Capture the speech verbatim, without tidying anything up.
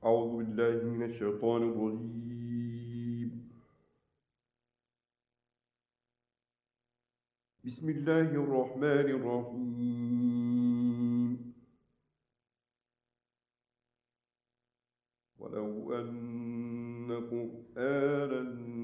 أعوذ بالله من الشيطان الرجيم. بسم الله الرحمن الرحيم. ولو أن قرآنا